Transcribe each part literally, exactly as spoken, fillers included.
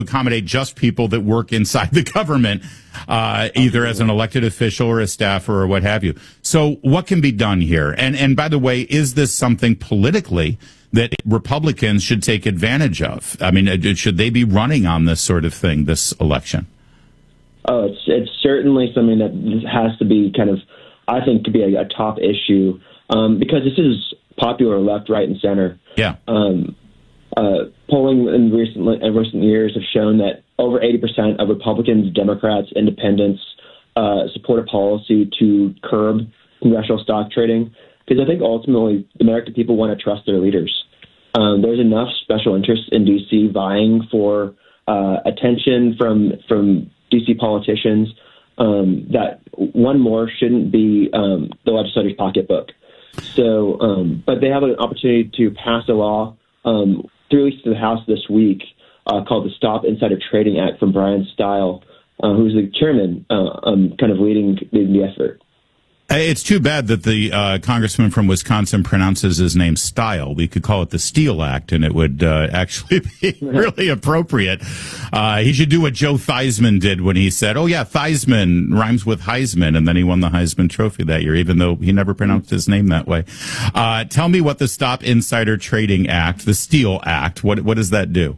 accommodate just people that work inside the government, uh, either as an elected official or a staffer or what have you. So what can be done here? And and by the way, is this something politically that Republicans should take advantage of? I mean, should they be running on this sort of thing this election? Oh, it's it's certainly something that has to be kind of, I think, to be a, a top issue um, because this is popular left, right, and center. Yeah. Um, uh, polling in recent in recent years have shown that over eighty percent of Republicans, Democrats, Independents uh, support a policy to curb congressional stock trading because I think ultimately the American people want to trust their leaders. Um, there's enough special interests in D C vying for uh, attention from from D C politicians um, that one more shouldn't be um, the legislature's pocketbook. So, um, but they have an opportunity to pass a law um, released to the House this week uh, called the Stop Insider Trading Act from Brian Stile, uh, who's the chairman, uh, um, kind of leading, leading the effort. It's too bad that the uh, congressman from Wisconsin pronounces his name Style. We could call it the Steele Act, and it would uh, actually be really appropriate. Uh, he should do what Joe Theismann did when he said, oh, yeah, Theismann rhymes with Heisman, and then he won the Heisman Trophy that year, even though he never pronounced his name that way. Uh, tell me what the Stop Insider Trading Act, the Steele Act, what, what does that do?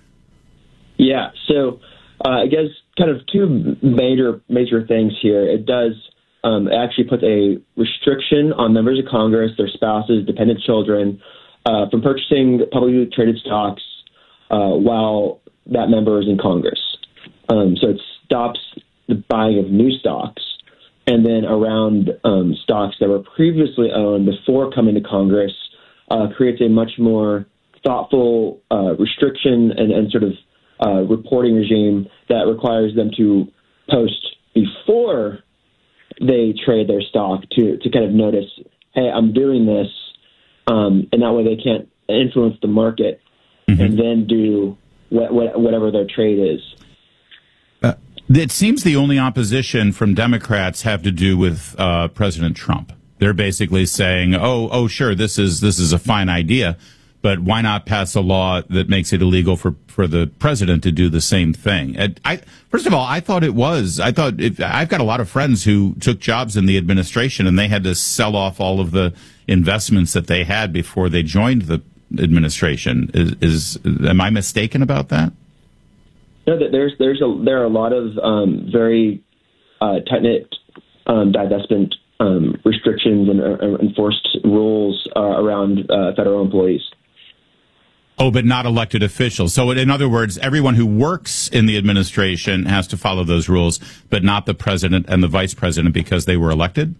Yeah, so uh, I guess kind of two major major things here. It does Um, it actually puts a restriction on members of Congress, their spouses, dependent children, uh, from purchasing publicly traded stocks uh, while that member is in Congress. Um, so it stops the buying of new stocks. And then around um, stocks that were previously owned before coming to Congress, uh, creates a much more thoughtful uh, restriction and, and sort of uh, reporting regime that requires them to post before they trade their stock to, to kind of notice, hey, I'm doing this, um, and that way they can't influence the market mm-hmm. and then do what, what, whatever their trade is. Uh, it seems the only opposition from Democrats have to do with uh, President Trump. They're basically saying, oh, oh, sure, this is this is a fine idea, but why not pass a law that makes it illegal for, for the president to do the same thing? And I, first of all, I thought it was. I thought it, I've got a lot of friends who took jobs in the administration, and they had to sell off all of the investments that they had before they joined the administration. Is, is am I mistaken about that? No, there's there's a there are a lot of um, very uh, tight-knit um, divestment um, restrictions and uh, enforced rules uh, around uh, federal employees. Oh, but not elected officials. So in other words, everyone who works in the administration has to follow those rules, but not the president and the vice president because they were elected?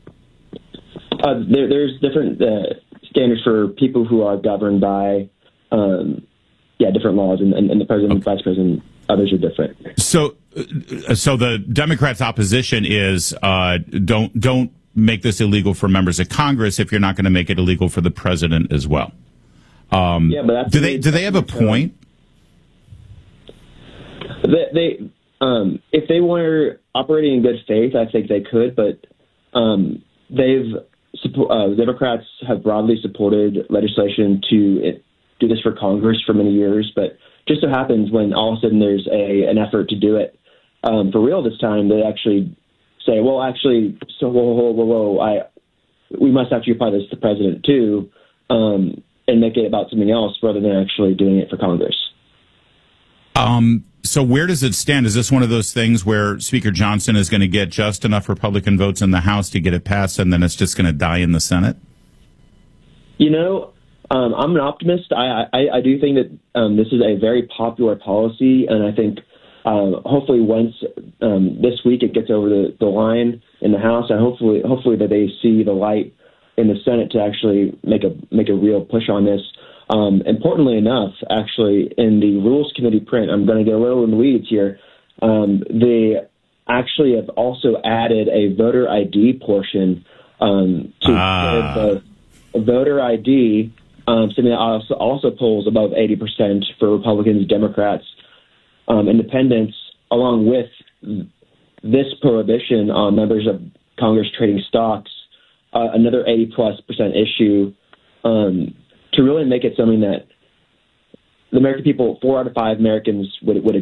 Uh, there, there's different uh, standards for people who are governed by, um, yeah, different laws, and, and, and the president okay. and vice president, others are different. So, uh, so the Democrats' opposition is uh, don't don't make this illegal for members of Congress if you're not going to make it illegal for the president as well. Um, yeah, but that's do they do they have a point? They, they um, if they were operating in good faith, I think they could. But um, they've uh, Democrats have broadly supported legislation to do this for Congress for many years. But just so happens when all of a sudden there's a an effort to do it um, for real this time, they actually say, "Well, actually, so whoa, whoa, whoa, whoa, I we must actually apply this to the president too." Um, and make it about something else rather than actually doing it for Congress. Um, so where does it stand? Is this one of those things where Speaker Johnson is going to get just enough Republican votes in the House to get it passed, and then it's just going to die in the Senate? You know, um, I'm an optimist. I, I, I do think that um, this is a very popular policy, and I think uh, hopefully once um, this week it gets over the, the line in the House, and hopefully, hopefully that they see the light in the Senate to actually make a make a real push on this. Um, importantly enough, actually, in the Rules Committee print, I'm going to get a little in the weeds here, um, they actually have also added a voter I D portion um, to ah. the voter I D, um, something that also, also polls above eighty percent for Republicans, Democrats, um, Independents, along with this prohibition on members of Congress trading stocks. Uh, another eighty plus percent issue um, to really make it something that the American people, four out of five Americans would would